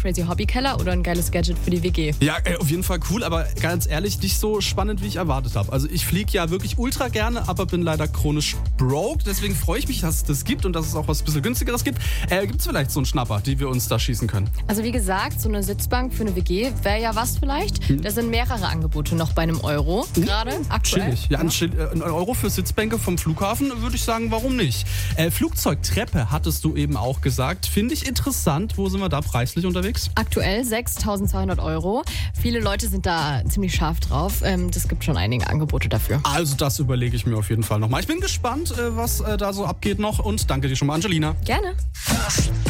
crazy Hobbykeller oder ein geiles Gadget für die WG? Ja, auf jeden Fall cool, aber ganz ehrlich, nicht so spannend, wie ich erwartet habe. Also ich fliege ja wirklich ultra gerne, aber bin leider chronisch broke. Deswegen freue ich mich, dass es das gibt und dass es auch was ein bisschen günstigeres gibt. Gibt es vielleicht so einen Schnapper, die wir uns da schießen können? Also wie gesagt, so eine Sitzbank für eine WG wäre ja was vielleicht. Da sind mehrere Angebote noch bei einem Euro gerade aktuell. Chillig. Ja, ein Euro für Sitzbänke vom Flughafen würde ich sagen, warum nicht? Flugzeugtreppe hattest du eben auch gesagt. Finde ich interessant. Wo sind wir da preislich unterwegs? Aktuell 6.200 Euro. Viele Leute sind da ziemlich scharf drauf. Das gibt schon einige Angebote dafür. Also das überlege ich mir auf jeden Fall nochmal. Ich bin gespannt, was da so abgeht noch und danke dir schon mal, Angelina. Gerne.